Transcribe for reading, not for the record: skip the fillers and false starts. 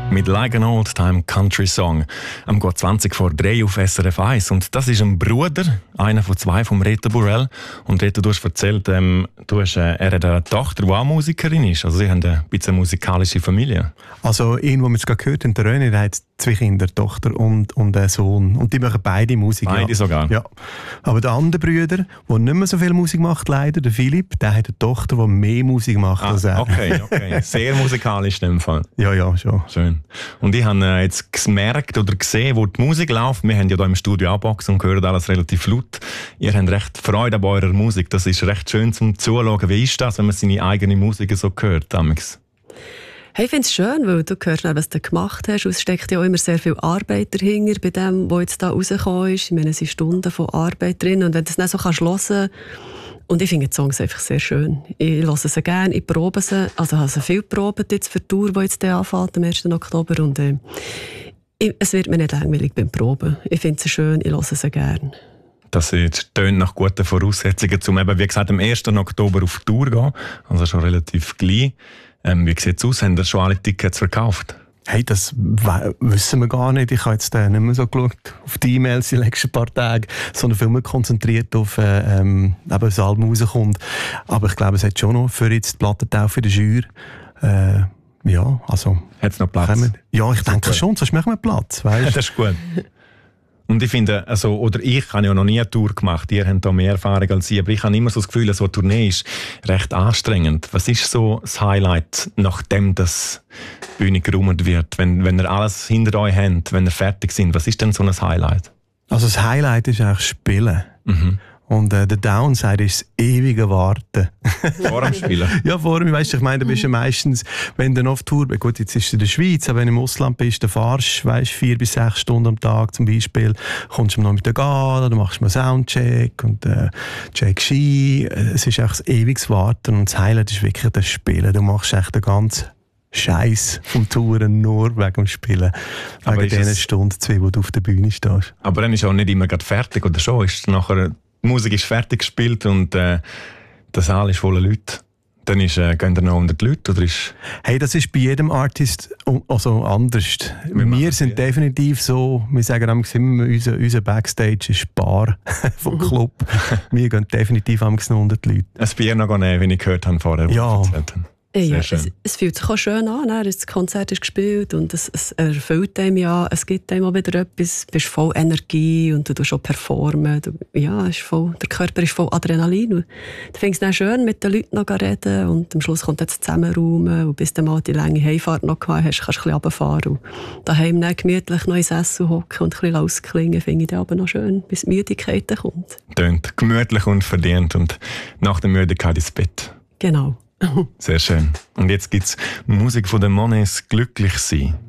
mit Like an Old Time Country Song. Am geht 20 vor 3 auf SRF 1. Und das ist ein Bruder, einer von 2 vom Reto Burrell. Und Reto, du hast erzählt, er hat eine Tochter, die auch Musikerin ist. Also sie haben ein bisschen eine musikalische Familie. Also ihn, wo wir es gerade gehört haben, der René, der hat 2 Kinder, eine Tochter und einen Sohn. Und die machen beide Musik. Beide sogar? Ja. Aber der andere Bruder, der nicht mehr so viel Musik macht, leider, der Philipp, der hat eine Tochter, die mehr Musik macht als er. Okay. Sehr musikalisch in dem Fall. Ja, schon. Schön. Und ich habe jetzt gemerkt oder gesehen, wo die Musik läuft. Wir haben ja hier im Studio auch Boxen und hören alles relativ laut. Ihr habt recht Freude an eurer Musik. Das ist recht schön zum Zuschauen. Wie ist das, wenn man seine eigene Musik so hört? Hey, ich finde es schön, weil du hörst, was du gemacht hast. Und es steckt ja auch immer sehr viel Arbeit dahinter bei dem, was jetzt da rausgekommen ist. Ich meine, es sind Stunden von Arbeit drin. Und wenn du es dann so hören kannst, und ich finde die Songs einfach sehr schön. Ich höre sie gerne, ich probe sie. Also ich habe sie viel geprobt jetzt für die Tour, die jetzt anfängt am 1. Oktober. Und es wird mir nicht langweilig beim Proben. Ich finde sie schön, ich höre sie gerne. Das tönt nach guten Voraussetzungen, um eben, wie gesagt, am 1. Oktober auf die Tour zu gehen. Also schon relativ gleich. Wie sieht es aus? Haben ihr schon alle Tickets verkauft? Hey, das wissen wir gar nicht. Ich habe jetzt nicht mehr so geschaut auf die E-Mails die letzten paar Tage, sondern viel mehr konzentriert auf eben das Album rauskommt. Aber ich glaube, es hat schon noch für jetzt die Plattentaufe in der Jury. Ja, also... Hat es noch Platz? Ja, ich denke schon, sonst machen wir Platz, weißt? Das ist gut. Und ich finde, ich habe ja noch nie eine Tour gemacht, ihr habt da mehr Erfahrung als ich, aber ich habe immer so das Gefühl, so eine Tournee ist recht anstrengend. Was ist so das Highlight, nachdem das Bühne geräumt wird, wenn ihr alles hinter euch habt, wenn ihr fertig sind? Was ist denn so ein Highlight? Also das Highlight ist eigentlich Spielen. Mhm. Und der Downside ist das ewige Warten. Vor dem Spielen? Ja, vor dem. Weißt du, ich meine, du bist ja meistens, wenn du auf Tour bist, gut, jetzt ist es in der Schweiz, aber wenn du im Ausland bist, dann fahrst du 4 bis 6 Stunden am Tag zum Beispiel, kommst du noch mit der Gala, dann machst du mal Soundcheck und checkst ein. Es ist echt das ewiges Warten und das Highlight ist wirklich das Spielen. Du machst echt den ganzen Scheiß vom Touren nur wegen dem Spielen. Wegen diesen Stunden 2, wo du auf der Bühne stehst. Aber dann ist auch nicht immer gerade fertig, oder schon? Ist nachher... Die Musik ist fertig gespielt und der Saal ist voller Leute. Dann gehen da noch 100 Leute? Oder ist hey, das ist bei jedem Artist also anders. Wir sind definitiv so, wir sagen immer, unser Backstage ist Bar vom Club. Wir gehen definitiv noch 100 Leute. Ein Bier noch nehmen, wie ich gehört habe vorher. Ja. Ja, es fühlt sich auch schön an, das Konzert ist gespielt und es erfüllt einem ja, es gibt einem auch wieder etwas, du bist voll Energie und du tust auch performen, der Körper ist voll Adrenalin und du fängst dann schön mit den Leuten noch reden und am Schluss kommt jetzt zusammenraumen und bis du mal die lange Heimfahrt noch gehabt hast, kannst du ein bisschen runterfahren und daheim dann gemütlich noch ins Essen hocken und ein bisschen ausklingen, finde ich dann aber noch schön, bis die Müdigkeit kommt. Tönt gemütlich und verdient und nach der Müdigkeit ins Bett. Genau. Sehr schön. Und jetzt gibt es Musik von den Monets «Glücklich sein».